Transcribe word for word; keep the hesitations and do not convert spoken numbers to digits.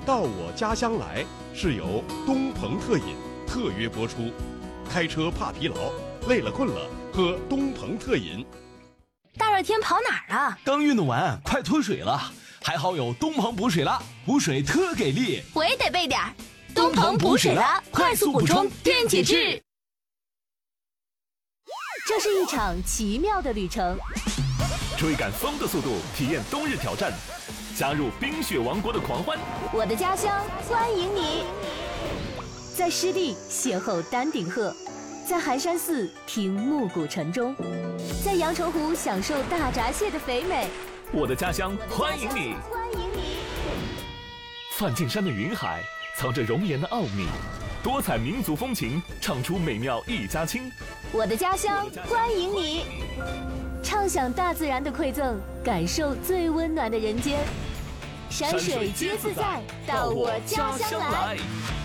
到我家乡来是由东鹏特饮特约播出。开车怕疲劳，累了困了，喝东鹏特饮。 大热天跑哪儿啊？ 刚运动完，快脱水了。还好有东鹏补水了，补水特给力。 我也得备点儿。东鹏补水了，快速补充电解质。 这是一场奇妙的旅程， 追赶风的速度，体验冬日挑战，加入冰雪王国的狂欢。 我的家乡欢迎你，在湿地邂逅丹顶鹤，在寒山寺听暮鼓晨钟，在阳澄湖享受大闸蟹的肥美。 我的家乡欢迎你， 欢迎你。 梵净山的云海藏着容颜的奥秘，多彩民族风情唱出美妙一家亲。 我的家乡欢迎你，畅享大自然的馈赠，感受最温暖的人间。山水皆自在，到我家乡来。